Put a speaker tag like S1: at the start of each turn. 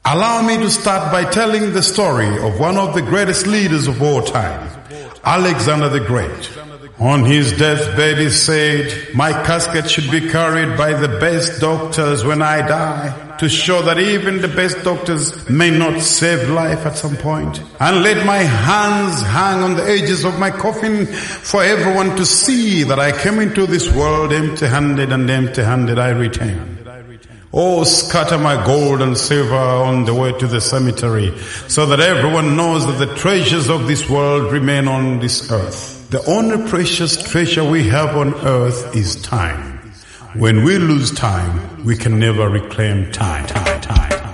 S1: Allow me to start by telling the story of one of the greatest leaders of all time, Alexander the Great. On his deathbed he said, "My casket should be carried by the best doctors when I die, to show that even the best doctors may not save life at some point. And let my hands hang on the edges of my coffin for everyone to see that I came into this world empty-handed, and empty-handed I return. Oh, scatter my gold and silver on the way to the cemetery, so that everyone knows that the treasures of this world remain on this earth. The only precious treasure we have on earth is time. When we lose time, we can never reclaim time.